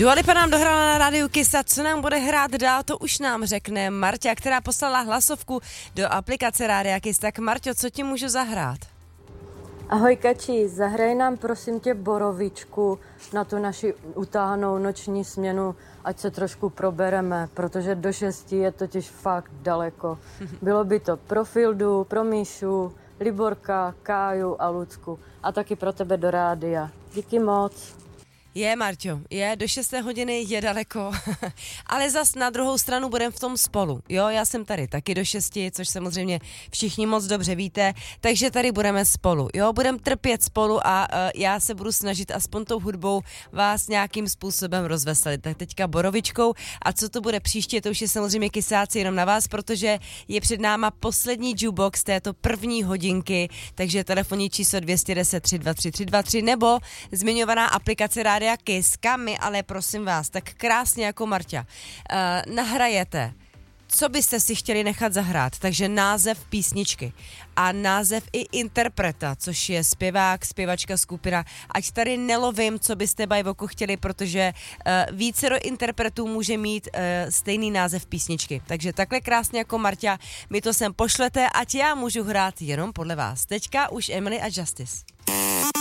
Dua Lipa nám dohrála na rádiu Kiss a co nám bude hrát dál, to už nám řekne Marťa, která poslala hlasovku do aplikace Rádia Kiss. Tak Marťo, co ti můžu zahrát? Ahoj Kači, zahraj nám prosím tě Borovičku na tu naši utáhanou noční směnu, ať se trošku probereme, protože do 6 je totiž fakt daleko. Bylo by to pro Fildu, pro Míšu, Liborka, Káju a Lucku a taky pro tebe do rádia. Díky moc. Je, Marťo, do 6 hodiny je daleko, ale zas na druhou stranu budeme v tom spolu. Jo, já jsem tady taky do 6, což samozřejmě všichni moc dobře víte, takže tady budeme spolu. Jo, budeme trpět spolu a já se budu snažit aspoň tou hudbou vás nějakým způsobem rozveselit. Tak teďka Borovičkou a co to bude příště, to už je samozřejmě kysáci jenom na vás, protože je před náma poslední jukebox této první hodinky, takže telefonní číslo 210 323 323 nebo zmiňovaná aplikace Rádia Kiss, kam my, ale prosím vás, tak krásně jako Marťa, nahrajete, co byste si chtěli nechat zahrát, takže název písničky a název i interpreta, což je zpěvák, zpěvačka, skupina, ať tady nelovím, co byste bajvoku chtěli, protože vícero interpretů může mít stejný název písničky, takže takhle krásně jako Marťa, mi to sem pošlete, ať já můžu hrát jenom podle vás. Teďka už Emily a Justice.